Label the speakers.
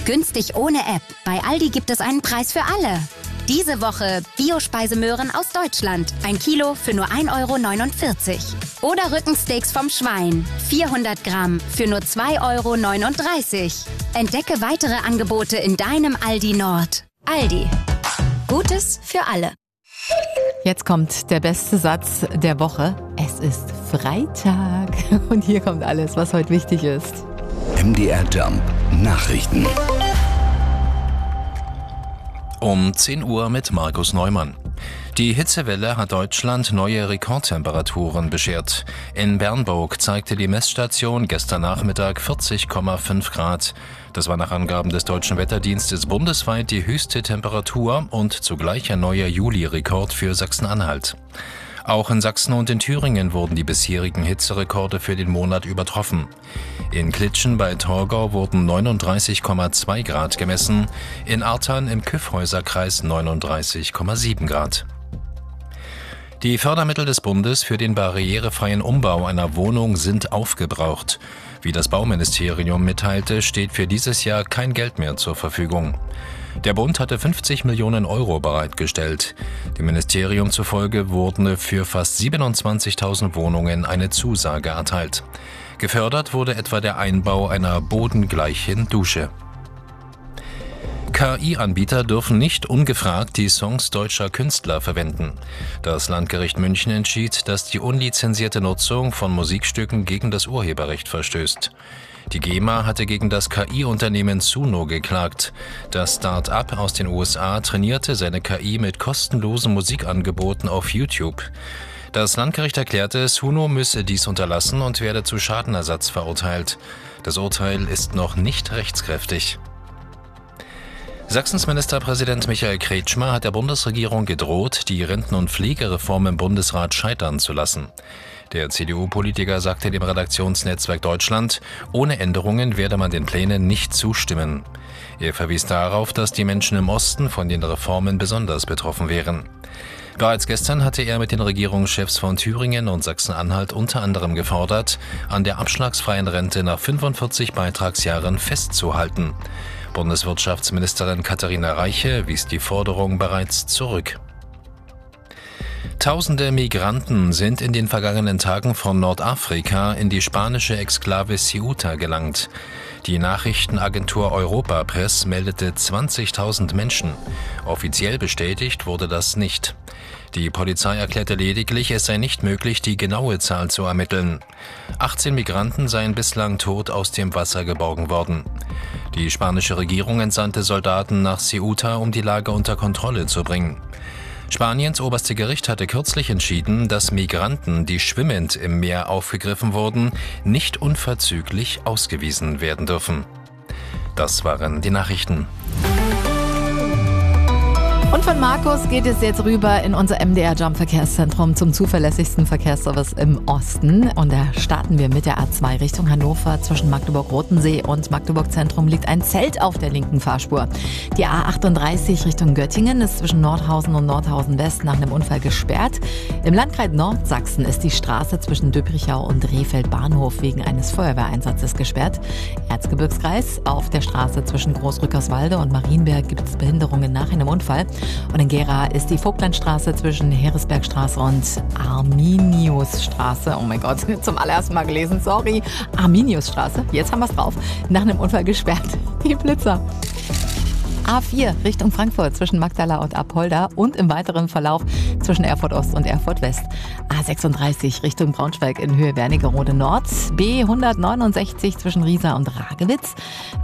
Speaker 1: Günstig ohne App. Bei Aldi gibt es einen Preis für alle. Diese Woche Biospeisemöhren aus Deutschland. 1 Kilo für nur 1,49 €. Oder Rückensteaks vom Schwein. 400 Gramm für nur 2,39 €. Entdecke weitere Angebote in deinem Aldi Nord. Aldi. Gutes für alle.
Speaker 2: Jetzt kommt der beste Satz der Woche. Es ist Freitag. Und hier kommt alles, was heute wichtig ist.
Speaker 3: MDR Jump Nachrichten.
Speaker 4: Um 10 Uhr mit Markus Neumann. Die Hitzewelle hat Deutschland neue Rekordtemperaturen beschert. In Bernburg zeigte die Messstation gestern Nachmittag 40,5 Grad. Das war nach Angaben des Deutschen Wetterdienstes bundesweit die höchste Temperatur und zugleich ein neuer Juli-Rekord für Sachsen-Anhalt. Auch in Sachsen und in Thüringen wurden die bisherigen Hitzerekorde für den Monat übertroffen. In Klitschen bei Torgau wurden 39,2 Grad gemessen, in Artern im Kyffhäuserkreis 39,7 Grad. Die Fördermittel des Bundes für den barrierefreien Umbau einer Wohnung sind aufgebraucht. Wie das Bauministerium mitteilte, steht für dieses Jahr kein Geld mehr zur Verfügung. Der Bund hatte 50 Millionen € bereitgestellt. Dem Ministerium zufolge wurde für fast 27.000 Wohnungen eine Zusage erteilt. Gefördert wurde etwa der Einbau einer bodengleichen Dusche. KI-Anbieter dürfen nicht ungefragt die Songs deutscher Künstler verwenden. Das Landgericht München entschied, dass die unlizenzierte Nutzung von Musikstücken gegen das Urheberrecht verstößt. Die GEMA hatte gegen das KI-Unternehmen Suno geklagt. Das Start-up aus den USA trainierte seine KI mit kostenlosen Musikangeboten auf YouTube. Das Landgericht erklärte, Suno müsse dies unterlassen und werde zu Schadenersatz verurteilt. Das Urteil ist noch nicht rechtskräftig. Sachsens Ministerpräsident Michael Kretschmer hat der Bundesregierung gedroht, die Renten- und Pflegereform im Bundesrat scheitern zu lassen. Der CDU-Politiker sagte dem Redaktionsnetzwerk Deutschland, ohne Änderungen werde man den Plänen nicht zustimmen. Er verwies darauf, dass die Menschen im Osten von den Reformen besonders betroffen wären. Bereits gestern hatte er mit den Regierungschefs von Thüringen und Sachsen-Anhalt unter anderem gefordert, an der abschlagsfreien Rente nach 45 Beitragsjahren festzuhalten. Bundeswirtschaftsministerin Katharina Reiche wies die Forderung bereits zurück. Tausende Migranten sind in den vergangenen Tagen von Nordafrika in die spanische Exklave Ceuta gelangt. Die Nachrichtenagentur Europa Press meldete 20.000 Menschen. Offiziell bestätigt wurde das nicht. Die Polizei erklärte lediglich, es sei nicht möglich, die genaue Zahl zu ermitteln. 18 Migranten seien bislang tot aus dem Wasser geborgen worden. Die spanische Regierung entsandte Soldaten nach Ceuta, um die Lage unter Kontrolle zu bringen. Spaniens oberste Gericht hatte kürzlich entschieden, dass Migranten, die schwimmend im Meer aufgegriffen wurden, nicht unverzüglich ausgewiesen werden dürfen. Das waren die Nachrichten.
Speaker 2: Und von Markus geht es jetzt rüber in unser MDR Jump Verkehrszentrum zum zuverlässigsten Verkehrsservice im Osten. Und da starten wir mit der A2 Richtung Hannover. Zwischen Magdeburg-Rotensee und Magdeburg Zentrum liegt ein Zelt auf der linken Fahrspur. Die A38 Richtung Göttingen ist zwischen Nordhausen und Nordhausen West nach einem Unfall gesperrt. Im Landkreis Nordsachsen ist die Straße zwischen Döbrichau und Rehfeld Bahnhof wegen eines Feuerwehreinsatzes gesperrt. Erzgebirgskreis auf der Straße zwischen Großrückerswalde und Marienberg gibt es Behinderungen nach einem Unfall. Und in Gera ist die Vogtlandstraße zwischen Heeresbergstraße und Arminiusstraße, oh mein Gott, zum allerersten Mal gelesen, sorry, Arminiusstraße, jetzt haben wir es drauf, nach einem Unfall gesperrt. Die Blitzer. A4 Richtung Frankfurt zwischen Magdala und Apolda und im weiteren Verlauf zwischen Erfurt Ost und Erfurt West. A36 Richtung Braunschweig in Höhe Wernigerode Nord. B169 zwischen Riesa und Ragewitz.